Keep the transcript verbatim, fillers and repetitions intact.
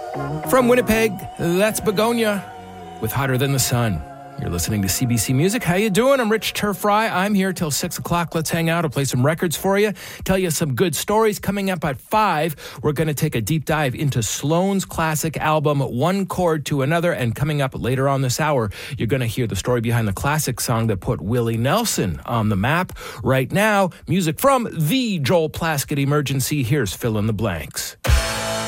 From Winnipeg, that's Begonia with Hotter Than the Sun. You're listening to C B C Music. How you doing? I'm Rich Turfry. I'm here till six o'clock. Let's hang out. I'll play some records for you, tell you some good stories. Coming up at five, we're going to take a deep dive into Sloan's classic album, One Chord to Another. And coming up later on this hour, you're going to hear the story behind the classic song that put Willie Nelson on the map. Right now, music from the Joel Plaskett Emergency. Here's Fill in the Blanks.